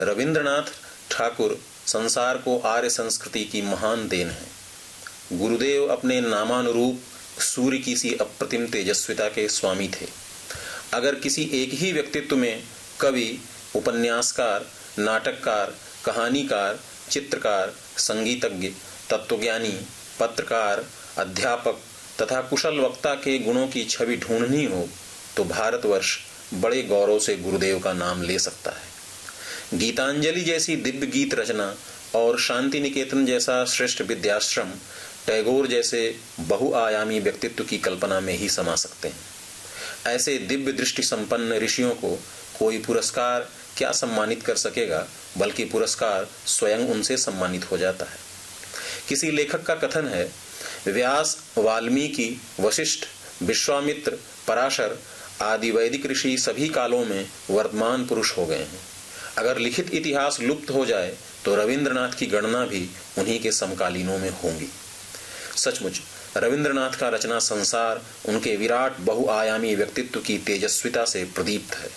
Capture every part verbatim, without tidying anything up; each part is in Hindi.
रविंद्रनाथ ठाकुर संसार को आर्य संस्कृति की महान देन है। गुरुदेव अपने नामानुरूप सूर्य की सी अप्रतिम तेजस्विता के स्वामी थे। अगर किसी एक ही व्यक्तित्व में कवि, उपन्यासकार, नाटककार, कहानीकार, चित्रकार, संगीतज्ञ, तत्वज्ञानी, पत्रकार, अध्यापक तथा कुशल वक्ता के गुणों की छवि ढूंढनी हो तो भारतवर्ष बड़े गौरव से गुरुदेव का नाम ले सकता है। गीतांजलि जैसी दिव्य गीत रचना और शांति निकेतन जैसा श्रेष्ठ विद्याश्रम टैगोर जैसे बहुआयामी व्यक्तित्व की कल्पना में ही समा सकते हैं। ऐसे दिव्य दृष्टि संपन्न ऋषियों को कोई पुरस्कार क्या सम्मानित कर सकेगा, बल्कि पुरस्कार स्वयं उनसे सम्मानित हो जाता है। किसी लेखक का कथन है, व्यास, वाल्मीकि, वशिष्ठ, विश्वामित्र, पराशर आदि वैदिक ऋषि सभी कालों में वर्तमान पुरुष हो गए हैं। अगर लिखित इतिहास लुप्त हो जाए तो रविंद्रनाथ की गणना भी उन्हीं के समकालीनों में होंगी। सचमुच रविंद्रनाथ का रचना संसार उनके विराट बहुआयामी व्यक्तित्व की तेजस्विता से प्रदीप्त है।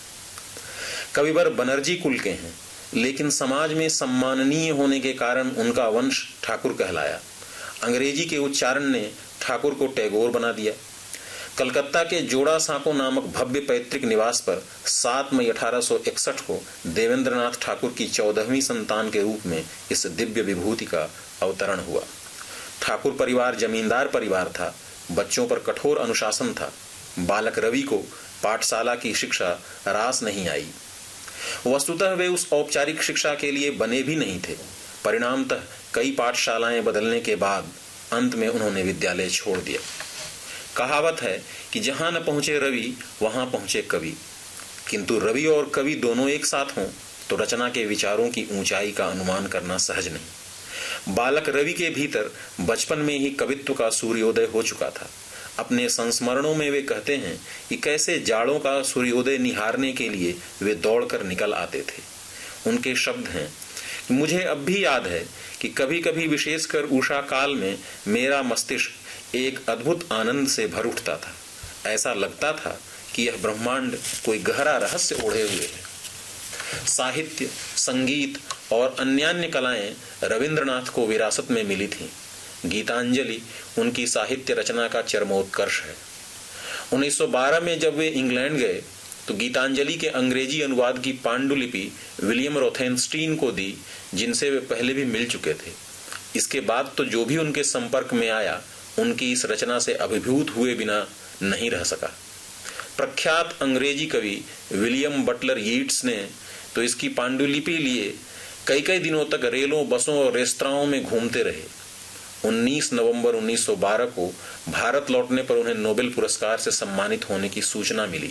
कविवर बनर्जी कुल के हैं, लेकिन समाज में सम्माननीय होने के कारण उनका वंश ठाकुर कहलाया। अंग्रेजी के उच्चारण ने ठाकुर को टैगोर बना दिया। कलकत्ता के जोड़ा सांको नामक भव्य पैतृक निवास पर सात मई अठारह सौ इकसठ को देवेंद्रनाथ ठाकुर की चौदहवीं संतान के रूप में इस दिव्य विभूति का अवतरण हुआ। ठाकुर परिवार जमींदार परिवार था। बच्चों पर कठोर अनुशासन था। बालक रवि को पाठशाला की शिक्षा रास नहीं आई। वस्तुतः वे उस औपचारिक शिक्षा के लिए बने भी नहीं थे। परिणामतः कई पाठशालाएं बदलने के बाद अंत में उन्होंने विद्यालय छोड़ दिया। कहावत है कि जहां न पहुंचे रवि वहां पहुंचे कवि, किंतु रवि और कवि दोनों एक साथ हों तो रचना के विचारों की ऊंचाई का अनुमान करना सहज नहीं। बालक रवि के भीतर बचपन में ही कवित्व का सूर्योदय हो चुका था। अपने संस्मरणों में वे कहते हैं कि कैसे जाड़ों का सूर्योदय निहारने के लिए वे दौड़कर निकल आते थे। उनके शब्द हैं, मुझे अब भी याद है कि कभी कभी विशेषकर उषा काल में मेरा मस्तिष्क एक अद्भुत आनंद से भर उठता था। ऐसा लगता था कि यह ब्रह्मांड कोई गहरा रहस्य ओढ़े हुए है। साहित्य, संगीत और अन्यान्य कलाएं रविंद्रनाथ को विरासत में मिली थीं। गीतांजलि उनकी साहित्य रचना का चरमोत्कर्ष है। उन्नीस सौ बारह में जब वे इंग्लैंड गए तो गीतांजलि के अंग्रेजी अनुवाद की पांडुलिपि विलियम रोथेनस्टीन को दी, जिनसे वे पहले भी मिल चुके थे। इसके बाद तो जो भी उनके संपर्क में आया उनकी इस रचना से अभिभूत हुए बिना नहीं रह सका। प्रख्यात अंग्रेजी कवि विलियम बटलर यीट्स ने तो इसकी पांडुलिपि लिए कई कई दिनों तक रेलों, बसों और रेस्तराओं में घूमते रहे। उन्नीस नवंबर उन्नीस सौ बारह को भारत लौटने पर उन्हें नोबेल पुरस्कार से सम्मानित होने की सूचना मिली।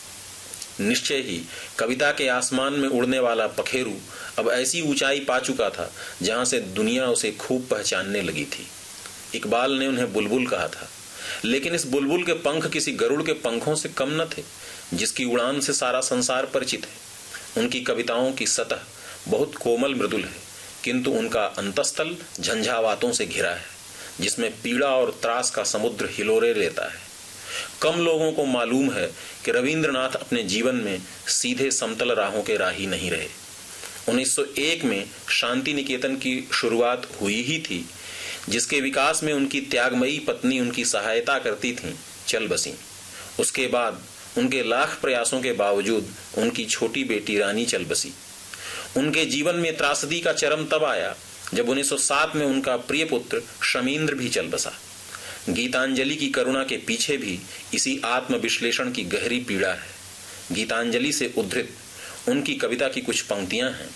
निश्चय ही कविता के आसमान में उड़ने वाला पखेरु अब ऐसी ऊंचाई पा चुका था जहां से दुनिया उसे खूब पहचानने लगी थी। इकबाल ने उन्हें बुलबुल कहा था, लेकिन इस बुलबुल के पंख किसी गरुड़ के पंखों से कम न थे, जिसकी उड़ान से सारा संसार परिचित है। उनकी कविताओं की सतह बहुत कोमल मृदुल है, किंतु उनका अंतस्थल झंझावातों से घिरा है, जिसमें पीड़ा और त्रास का समुद्र हिलोरे लेता है। कम लोगों को मालूम है कि रविंद्रनाथ अपने जीवन में सीधे समतल राहों के राही नहीं रहे। उन्नीस सौ एक में शांति निकेतन की शुरुआत हुई ही थी, जिसके विकास में उनकी त्यागमयी पत्नी उनकी सहायता करती थीं, चल बसी। उसके बाद उनके लाख प्रयासों के बावजूद उनकी छोटी बेटी रानी चल बसी। उनके जीवन में त्रासदी का चरम तब आया जब उन्नीस सौ सात में उनका प्रिय पुत्र शमींद्र भी चल बसा। गीतांजलि की करुणा के पीछे भी इसी आत्मविश्लेषण की गहरी पीड़ा है। गीतांजलि से उद्धृत उनकी कविता की कुछ पंक्तियां हैं।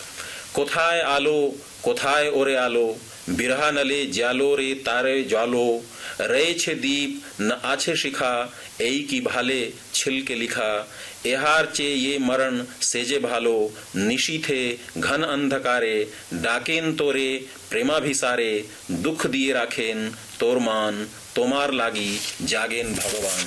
कोथाय आलो कोथाय ओरे आलो, बिरहा नले ज्यालो रे तारे ज्वालो, रे छे दीप न आछे शिखा, एई की भाले छिल के लिखा, एहार चे ये मरण सेजे भालो, निशी थे घन अंधकारे, डाकेन तोरे प्रेमाभिसारे, दुख दिए राखेन तोरमान, तोमार लागी जागेन भगवान।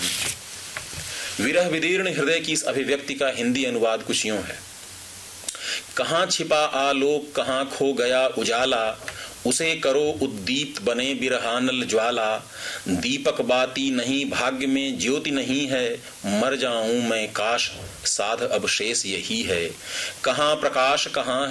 विरह विदीर्ण हृदय की इस अभिव्यक्ति का हिंदी अनुवाद कुछ यूं है। कहाँ छिपा आलोक, कहाँ खो गया उजाला, उसे करो उद्दीप्त बने बिरहानल ज्वाला, दीपक बाती नहीं, भाग्य में ज्योति नहीं है, मर जाऊं मैं काश, साध अब शेष यही है। कहाँ प्रकाश कहाँ